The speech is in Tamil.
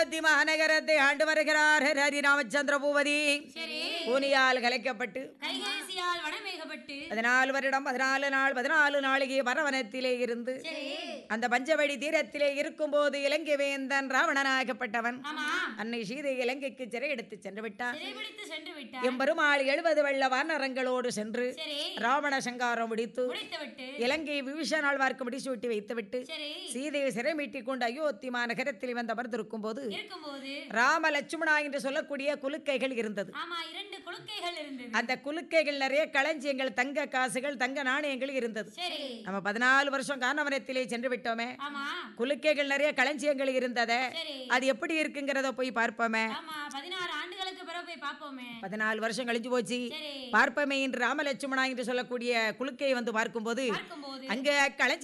அயோத்தி மாநகரத்தை ஆண்டு வருகிறார் ஹரி ராமச்சந்திர பூபதி. பூனியால் கலைக்கப்பட்டு 14 வருடம் 14 நாள் 14 நாளிகை வரவனத்திலே இருந்து அந்த பஞ்சவடி தீரத்திலே இருக்கும் போது இலங்கை வேந்தன் ராவணனாகப்பட்டவன் அன்னை சீதை இலங்கைக்கு சிறை எடுத்து சென்று விட்டான். எம்பெருமாள் 70 வெள்ள வானரங்களோடு சென்று ராவண சங்காரம் முடித்து இலங்கை விபீஷண ஆழ்வார்க்கு முடிச்சு விட்டு வைத்துவிட்டு சீதையை சிறை மீட்டிக் கொண்டு அயோத்தி மாநகரத்தில் வந்து அமர்ந்திருக்கும் போது ராம லட்சுமணா என்று சொல்லக்கூடிய குலுக்கைகள் இருந்தது. அந்த குலுக்கைகள் நிறைய களஞ்சியங்கள், தங்க காசுகள், தங்க நாணயங்கள் இருந்தது. நம்ம 14 வருஷம் கானவனத்திலே சென்று விட்டோமே, குலுக்கைகள் நிறைய களஞ்சியங்கள் இருந்தது. அது எப்படி இருக்குங்கிறத போய் பார்ப்போமே. 14 வருஷம் கழிஞ்சு போச்சு, பார்ப்போமே என்று ராம லட்சுமணா என்று சொல்லக்கூடிய குலுக்கையை வந்து பார்க்கும்போது அங்கே களஞ்சி